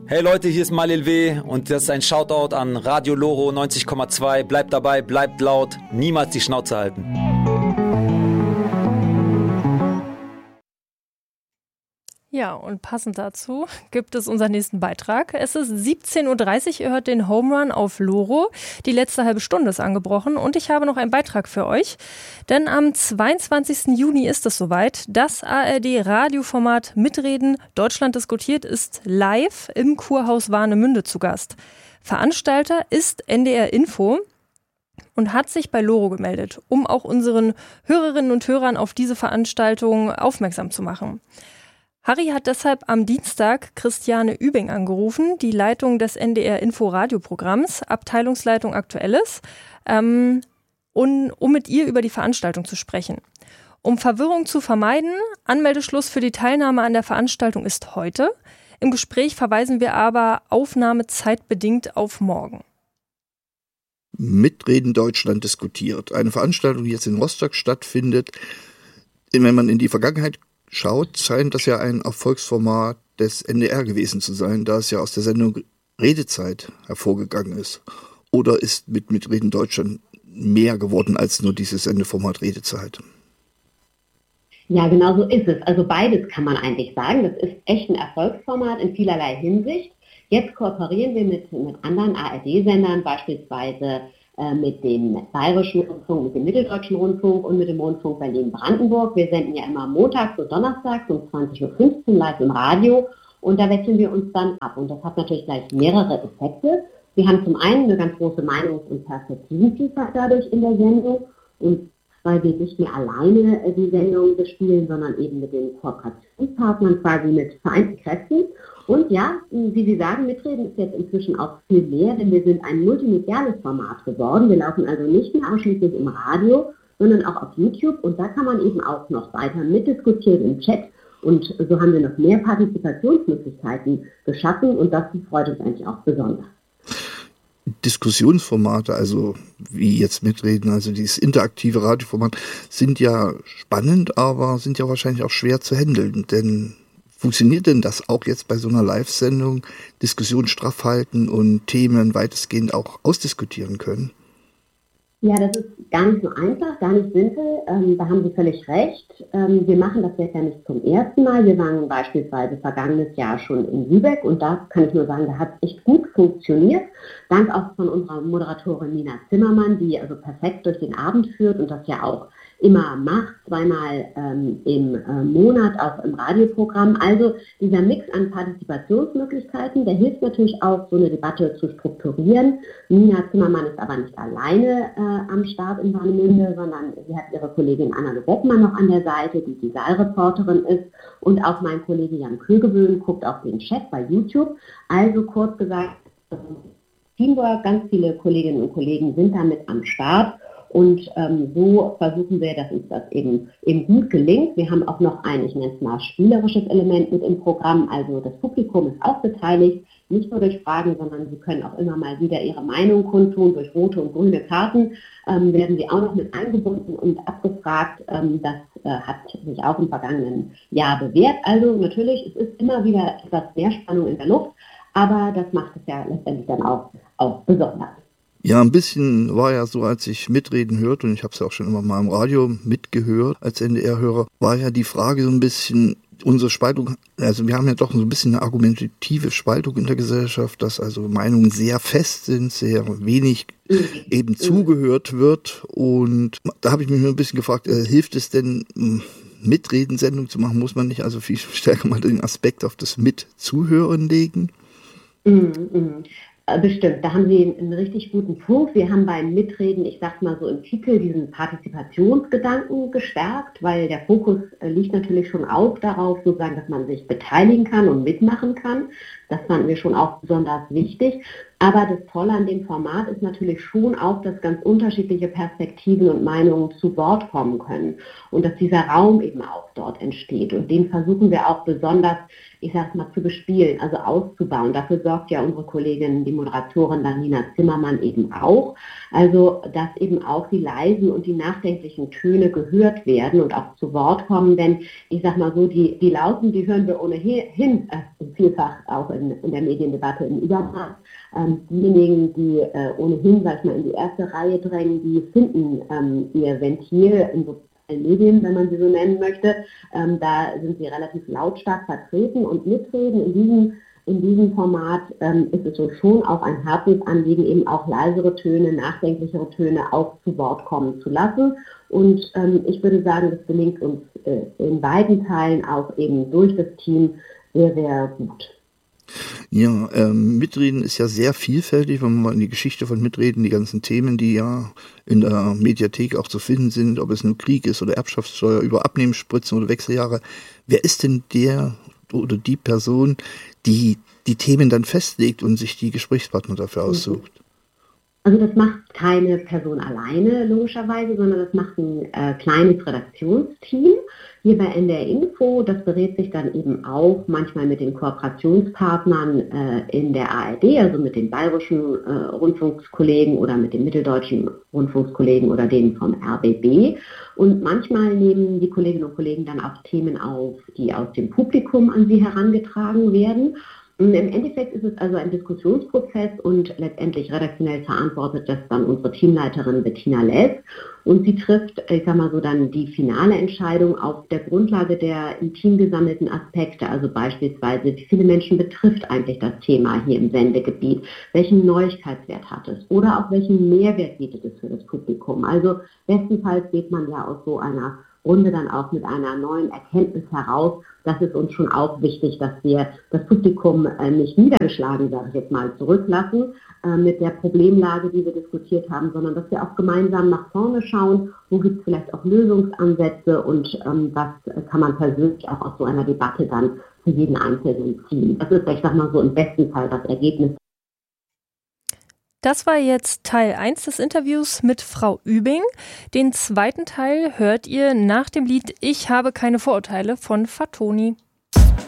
Hey Leute, hier ist Malil W. und das ist ein Shoutout an Radio Loro 90,2. Bleibt dabei, bleibt laut, niemals die Schnauze halten. Ja, und passend dazu gibt es unseren nächsten Beitrag. Es ist 17:30 Uhr, ihr hört den Home Run auf Loro. Die letzte halbe Stunde ist angebrochen und ich habe noch einen Beitrag für euch. Denn am 22. Juni ist es soweit. Das ARD-Radioformat Mitreden Deutschland diskutiert ist live im Kurhaus Warnemünde zu Gast. Veranstalter ist NDR Info und hat sich bei Loro gemeldet, um auch unseren Hörerinnen und Hörern auf diese Veranstaltung aufmerksam zu machen. Harry hat deshalb am Dienstag Christiane Übing angerufen, die Leitung des NDR-Info-Radioprogramms, Abteilungsleitung Aktuelles, um mit ihr über die Veranstaltung zu sprechen. Um Verwirrung zu vermeiden, Anmeldeschluss für die Teilnahme an der Veranstaltung ist heute. Im Gespräch verweisen wir aber aufnahmezeitbedingt auf morgen. Mitreden Deutschland diskutiert. Eine Veranstaltung, die jetzt in Rostock stattfindet. Wenn man in die Vergangenheit schaut, scheint das ja ein Erfolgsformat des NDR gewesen zu sein, da es ja aus der Sendung Redezeit hervorgegangen ist. Oder ist mit Mitreden Deutschland mehr geworden als nur dieses Sendeformat Redezeit? Ja, genau so ist es. Also beides kann man eigentlich sagen. Das ist echt ein Erfolgsformat in vielerlei Hinsicht. Jetzt kooperieren wir mit anderen ARD-Sendern, beispielsweise mit dem Bayerischen Rundfunk, mit dem Mitteldeutschen Rundfunk und mit dem Rundfunk Berlin-Brandenburg. Wir senden ja immer montags und donnerstags um 20:15 Uhr live im Radio und da wechseln wir uns dann ab. Und das hat natürlich gleich mehrere Effekte. Wir haben zum einen eine ganz große Meinungs- und Perspektivenvielfalt dadurch in der Sendung und weil wir nicht mehr alleine die Sendung bespielen, sondern eben mit den Kooperationspartnern, quasi mit vereinten Kräften. Und ja, wie Sie sagen, Mitreden ist jetzt inzwischen auch viel mehr, denn wir sind ein multimediales Format geworden. Wir laufen also nicht mehr ausschließlich im Radio, sondern auch auf YouTube. Und da kann man eben auch noch weiter mitdiskutieren im Chat. Und so haben wir noch mehr Partizipationsmöglichkeiten geschaffen und das freut uns eigentlich auch besonders. Diskussionsformate, also wie jetzt Mitreden, also dieses interaktive Radioformat, sind ja spannend, aber sind ja wahrscheinlich auch schwer zu handeln. Denn funktioniert denn das auch jetzt bei so einer Live-Sendung, Diskussion straff halten und Themen weitestgehend auch ausdiskutieren können? Ja, das ist gar nicht so einfach, gar nicht simpel. Da haben Sie völlig recht. Wir machen das jetzt ja nicht zum ersten Mal. Wir waren beispielsweise vergangenes Jahr schon in Lübeck und da kann ich nur sagen, da hat es echt gut funktioniert. Dank auch von unserer Moderatorin Nina Zimmermann, die also perfekt durch den Abend führt und das ja auch immer macht, zweimal im Monat, auch im Radioprogramm. Also dieser Mix an Partizipationsmöglichkeiten, der hilft natürlich auch, so eine Debatte zu strukturieren. Nina Zimmermann ist aber nicht alleine am Start in Warnemünde, sondern sie hat ihre Kollegin Anna Bockmann noch an der Seite, die Saalreporterin ist. Und auch mein Kollege Jan Kögeböhn guckt auf den Chat bei YouTube. Also kurz gesagt, Teamwork, ganz viele Kolleginnen und Kollegen sind damit am Start. Und so versuchen wir, dass uns das eben gut gelingt. Wir haben auch noch ein, ich nenne es mal, spielerisches Element mit im Programm. Also das Publikum ist auch beteiligt, nicht nur durch Fragen, sondern sie können auch immer mal wieder ihre Meinung kundtun. Durch rote und grüne Karten werden sie auch noch mit eingebunden und abgefragt. Das hat sich auch im vergangenen Jahr bewährt. Also natürlich, es ist immer wieder etwas mehr Spannung in der Luft, aber das macht es ja letztendlich dann auch besonders. Ja, ein bisschen war ja so, als ich Mitreden hörte, und ich habe es ja auch schon immer mal im Radio mitgehört als NDR-Hörer, war ja die Frage so ein bisschen, unsere Spaltung, also wir haben ja doch so ein bisschen eine argumentative Spaltung in der Gesellschaft, dass also Meinungen sehr fest sind, sehr wenig eben zugehört wird. Und da habe ich mich nur ein bisschen gefragt, hilft es denn, Mitreden-Sendung zu machen? Muss man nicht also viel stärker mal den Aspekt auf das Mitzuhören legen? Bestimmt, da haben Sie einen richtig guten Punkt. Wir haben beim Mitreden, ich sag mal so im Titel, diesen Partizipationsgedanken gestärkt, weil der Fokus liegt natürlich schon auch darauf, sozusagen, dass man sich beteiligen kann und mitmachen kann. Das fanden wir schon auch besonders wichtig. Aber das Tolle an dem Format ist natürlich schon auch, dass ganz unterschiedliche Perspektiven und Meinungen zu Wort kommen können und dass dieser Raum eben auch dort entsteht. Und den versuchen wir auch besonders, ich sag's mal, zu bespielen, also auszubauen. Dafür sorgt ja unsere Kollegin, die Moderatorin Nina Zimmermann eben auch. Also, dass eben auch die leisen und die nachdenklichen Töne gehört werden und auch zu Wort kommen. Denn ich sag mal so, die lauten, die hören wir ohnehin vielfach auch in der Mediendebatte im Übermaß. Diejenigen, die ohnehin, sag ich mal, in die erste Reihe drängen, die finden ihr Ventil in sozialen Medien, wenn man sie so nennen möchte. Da sind sie relativ lautstark vertreten und mitreden. In diesem Format ist es so schon auch ein Herzensanliegen, eben auch leisere Töne, nachdenklichere Töne auch zu Wort kommen zu lassen. Und ich würde sagen, das gelingt uns in beiden Teilen auch eben durch das Team sehr, sehr gut. Ja, Mitreden ist ja sehr vielfältig, wenn man mal in die Geschichte von Mitreden, die ganzen Themen, die ja in der Mediathek auch zu finden sind, ob es nur Krieg ist oder Erbschaftssteuer, über Abnehmensspritzen oder Wechseljahre. Wer ist denn der oder die Person, die die Themen dann festlegt und sich die Gesprächspartner dafür aussucht? Also das macht keine Person alleine logischerweise, sondern das macht ein kleines Redaktionsteam hier bei NDR Info. Das berät sich dann eben auch manchmal mit den Kooperationspartnern in der ARD, also mit den bayerischen Rundfunkskollegen oder mit den mitteldeutschen Rundfunkskollegen oder denen vom RBB. Und manchmal nehmen die Kolleginnen und Kollegen dann auch Themen auf, die aus dem Publikum an sie herangetragen werden. Und im Endeffekt ist es also ein Diskussionsprozess und letztendlich redaktionell verantwortet das dann unsere Teamleiterin Bettina Less. Und sie trifft, ich sag mal so, dann die finale Entscheidung auf der Grundlage der im Team gesammelten Aspekte. Also beispielsweise, wie viele Menschen betrifft eigentlich das Thema hier im Sendegebiet? Welchen Neuigkeitswert hat es? Oder auch welchen Mehrwert bietet es für das Publikum? Also bestenfalls geht man ja aus so einer Runde dann auch mit einer neuen Erkenntnis heraus. Das ist uns schon auch wichtig, dass wir das Publikum nicht niedergeschlagen, sage ich jetzt mal, zurücklassen mit der Problemlage, die wir diskutiert haben, sondern dass wir auch gemeinsam nach vorne schauen, wo gibt es vielleicht auch Lösungsansätze und was kann man persönlich auch aus so einer Debatte dann für jeden Einzelnen ziehen. Das ist, ich sag mal so, im besten Fall das Ergebnis. Das war jetzt Teil 1 des Interviews mit Frau Übing. Den zweiten Teil hört ihr nach dem Lied Ich habe keine Vorurteile von Fatoni.